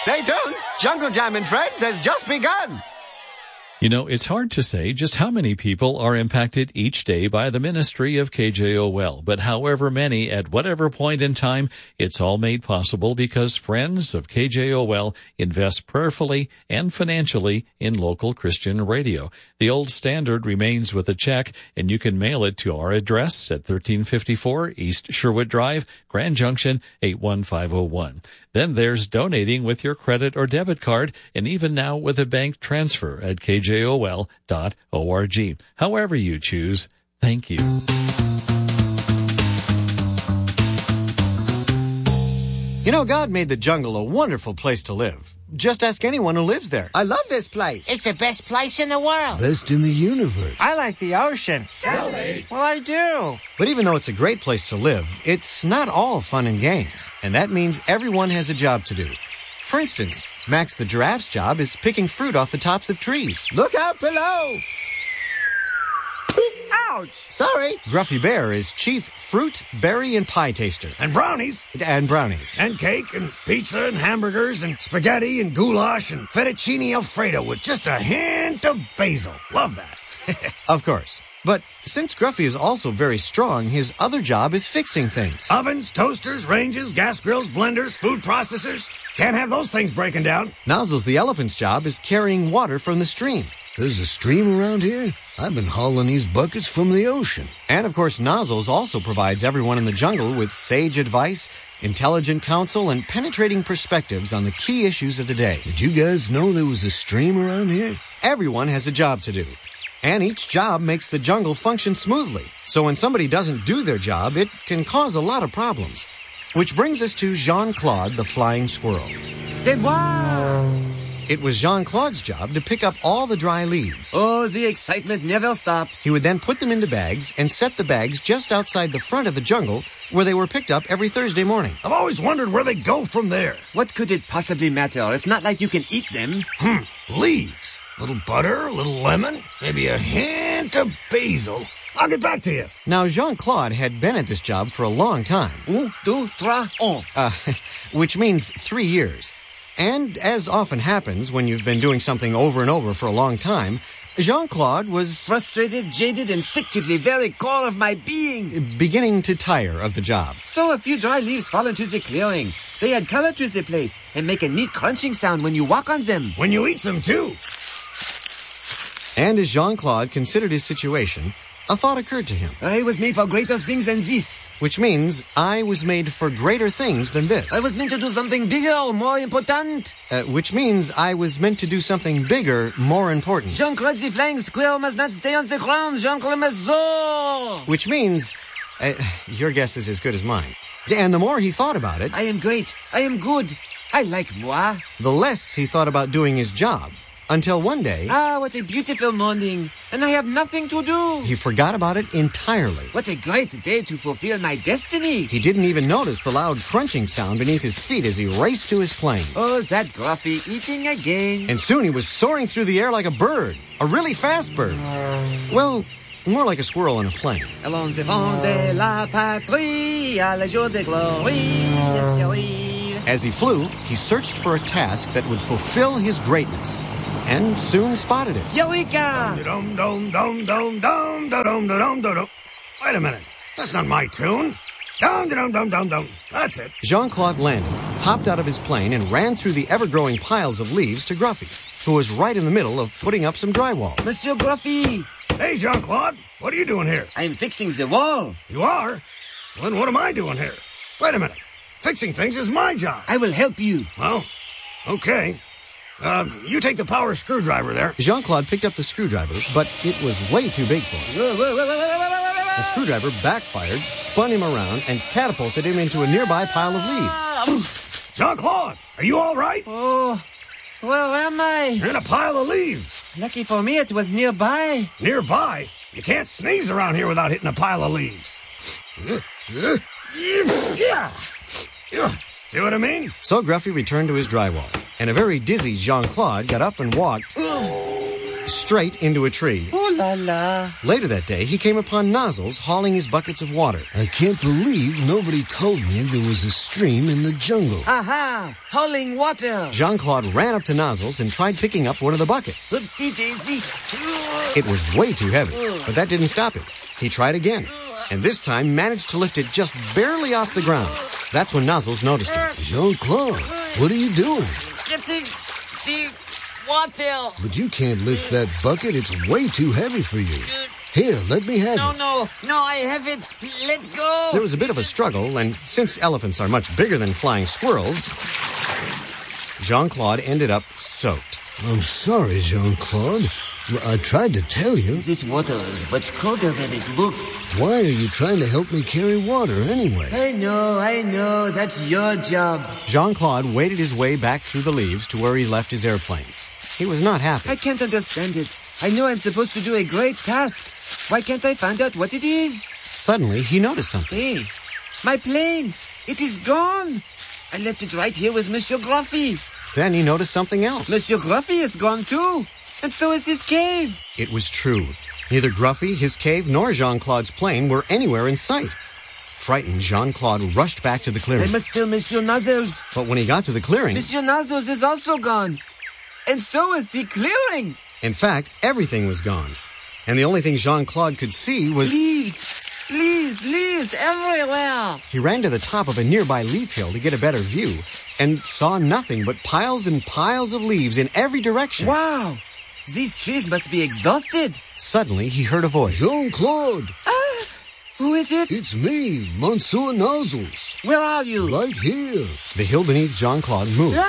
Stay tuned. Jungle Jam and Friends has just begun. You know, it's hard to say just how many people are impacted each day by the ministry of KJOL, but however many at whatever point in time, it's all made possible because friends of KJOL invest prayerfully and financially in local Christian radio. The old standard remains with a check, and you can mail it to our address at 1354 East Sherwood Drive, Grand Junction, 81501. Then there's donating with your credit or debit card, and even now with a bank transfer at kjol.org. However you choose, thank you. You know, God made the jungle a wonderful place to live. Just ask anyone who lives there. I love this place. It's the best place in the world. Best in the universe. I like the ocean. Sally. Well, I do. But even though it's a great place to live, it's not all fun and games. And that means everyone has a job to do. For instance, Max the giraffe's job is picking fruit off the tops of trees. Look out below. Ouch. Sorry. Gruffy Bear is chief fruit, berry, and pie taster. And brownies. And brownies. And cake and pizza and hamburgers and spaghetti and goulash and fettuccine Alfredo with just a hint of basil. Love that. Of course. But since Gruffy is also very strong, his other job is fixing things. Ovens, toasters, ranges, gas grills, blenders, food processors. Can't have those things breaking down. Nozzles the elephant's job is carrying water from the stream. There's a stream around here? I've been hauling these buckets from the ocean. And, of course, Nozzles also provides everyone in the jungle with sage advice, intelligent counsel, and penetrating perspectives on the key issues of the day. Did you guys know there was a stream around here? Everyone has a job to do. And each job makes the jungle function smoothly. So when somebody doesn't do their job, it can cause a lot of problems. Which brings us to Jean-Claude the flying squirrel. C'est moi! It was Jean-Claude's job to pick up all the dry leaves. Oh, the excitement never stops. He would then put them into bags and set the bags just outside the front of the jungle where they were picked up every Thursday morning. I've always wondered where they go from there. What could it possibly matter? It's not like you can eat them. Leaves. A little butter, a little lemon, maybe a hint of basil. I'll get back to you. Now, Jean-Claude had been at this job for a long time. 1, 2, 3, 1. Which means 3 years. And as often happens when you've been doing something over and over for a long time, Jean-Claude was frustrated, jaded, and sick to the very core of my being. Beginning to tire of the job. So a few dry leaves fall into the clearing. They add color to the place and make a neat crunching sound when you walk on them. When you eat them, too. And as Jean-Claude considered his situation, a thought occurred to him. I was made for greater things than this. Which means I was made for greater things than this. I was meant to do something bigger, more important. Which means I was meant to do something bigger, more important. Jean-Claude the flying squirrel must not stay on the ground. Jean-Claude must soar. Which means, your guess is as good as mine. And the more he thought about it... I am great. I am good. I like moi. The less he thought about doing his job. Until one day... Ah, what a beautiful morning. And I have nothing to do. He forgot about it entirely. What a great day to fulfill my destiny. He didn't even notice the loud crunching sound beneath his feet as he raced to his plane. Oh, that Gruffy eating again. And soon he was soaring through the air like a bird. A really fast bird. Well, more like a squirrel in a plane. Allons devant de la patrie, à la jour de glorie. As he flew, he searched for a task that would fulfill his greatness. And soon spotted it. Eureka! Wait a minute. That's not my tune. That's it. Jean-Claude landed, hopped out of his plane, and ran through the ever-growing piles of leaves to Gruffy, who was right in the middle of putting up some drywall. Monsieur Gruffy! Hey, Jean-Claude. What are you doing here? I am fixing the wall. You are? Well, then what am I doing here? Wait a minute. Fixing things is my job. I will help you. Well, okay. You take the power screwdriver there. Jean-Claude picked up the screwdriver, but it was way too big for him. The screwdriver backfired, spun him around, and catapulted him into a nearby pile of leaves. Jean-Claude, are you all right? Oh, where am I? You're in a pile of leaves. Lucky for me, it was nearby. Nearby? You can't sneeze around here without hitting a pile of leaves. Yeah. See what I mean? So Gruffy returned to his drywall, and a very dizzy Jean-Claude got up and walked straight into a tree. Oh la la. Later that day, he came upon Nozzles hauling his buckets of water. I can't believe nobody told me there was a stream in the jungle. Aha! Hauling water. Jean-Claude ran up to Nozzles and tried picking up one of the buckets. Oopsie daisy. It was way too heavy, but that didn't stop him. He tried again, and this time managed to lift it just barely off the ground. That's when Nozzles noticed him. Jean-Claude, what are you doing? Getting the water. But you can't lift that bucket. It's way too heavy for you. Here, let me have it. No, I have it. Let go. There was a bit of a struggle, and since elephants are much bigger than flying squirrels, Jean-Claude ended up soaked. I'm sorry, Jean-Claude. I tried to tell you. This water is much colder than it looks. Why are you trying to help me carry water anyway? I know. That's your job. Jean-Claude waded his way back through the leaves to where he left his airplane. He was not happy. I can't understand it. I know I'm supposed to do a great task. Why can't I find out what it is? Suddenly, he noticed something. Hey, my plane. It is gone. I left it right here with Monsieur Gruffy. Then he noticed something else. Monsieur Gruffy is gone too. And so is his cave. It was true. Neither Gruffy, his cave, nor Jean-Claude's plane were anywhere in sight. Frightened, Jean-Claude rushed back to the clearing. I must tell Monsieur Nozzles. But when he got to the clearing, Monsieur Nozzles is also gone. And so is the clearing. in fact, everything was gone. And the only thing Jean-Claude could see was... Leaves everywhere. He ran to the top of a nearby leaf hill to get a better view and saw nothing but piles and piles of leaves in every direction. Wow. These trees must be exhausted. Suddenly, he heard a voice. Jean-Claude! Who is it? It's me, Monsieur Nozzles. Where are you? Right here. The hill beneath Jean-Claude moved.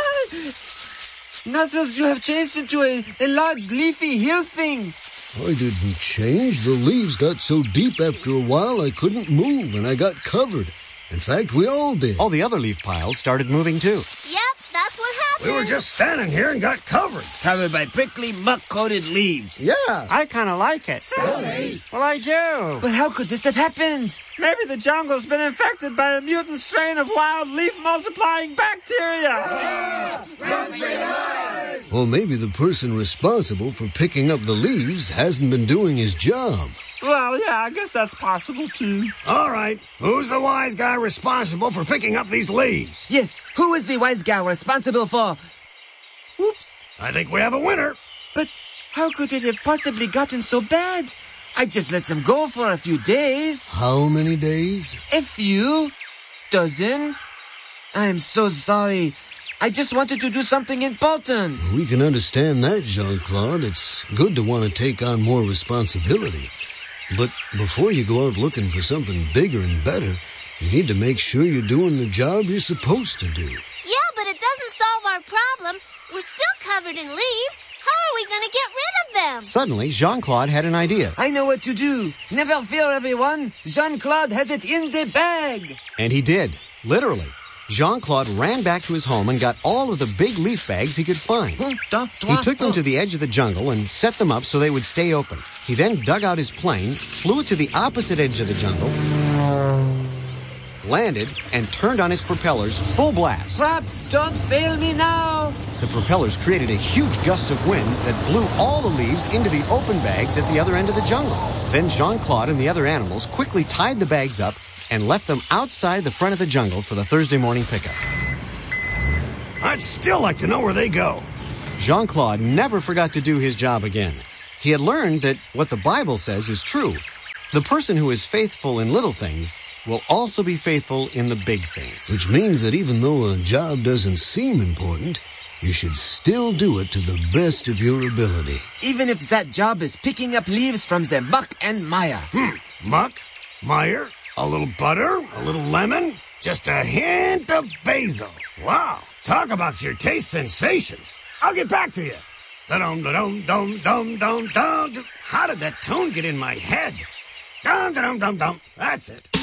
Nozzles, you have changed into a large leafy hill thing. I didn't change. The leaves got so deep after a while I couldn't move, and I got covered. In fact, we all did. All the other leaf piles started moving too. Yep, that's what happened. We were just standing here and got covered. Covered by prickly, muck-coated leaves. Yeah, I kind of like it. Silly. Well, I do. But how could this have happened? Maybe the jungle's been infected by a mutant strain of wild leaf-multiplying bacteria. Or maybe the person responsible for picking up the leaves hasn't been doing his job. Well, yeah, I guess that's possible, too. All right, who's the wise guy responsible for picking up these leaves? Yes, who is the wise guy responsible for... Oops. I think we have a winner. But how could it have possibly gotten so bad? I just let them go for a few days. How many days? A few. Dozen. I'm so sorry. I just wanted to do something important. We can understand that, Jean-Claude. It's good to want to take on more responsibility. But before you go out looking for something bigger and better, you need to make sure you're doing the job you're supposed to do. Yeah, but it doesn't solve our problem. We're still covered in leaves. How are we going to get rid of them? Suddenly, Jean-Claude had an idea. I know what to do. Never fear, everyone. Jean-Claude has it in the bag. And he did, literally. Jean-Claude ran back to his home and got all of the big leaf bags he could find. He took them to the edge of the jungle and set them up so they would stay open. He then dug out his plane, flew it to the opposite edge of the jungle, landed, and turned on its propellers full blast. Perhaps don't fail me now. The propellers created a huge gust of wind that blew all the leaves into the open bags at the other end of the jungle. Then Jean-Claude and the other animals quickly tied the bags up and left them outside the front of the jungle for the Thursday morning pickup. I'd still like to know where they go. Jean-Claude never forgot to do his job again. He had learned that what the Bible says is true. The person who is faithful in little things will also be faithful in the big things. Which means that even though a job doesn't seem important, you should still do it to the best of your ability. Even if that job is picking up leaves from the muck and mire. Muck, mire, a little butter, a little lemon, just a hint of basil. Wow, talk about your taste sensations. I'll get back to you. Da-dum-da-dum-dum-dum-dum-dum. How did that tone get in my head? Dum-da-dum-dum-dum. That's it.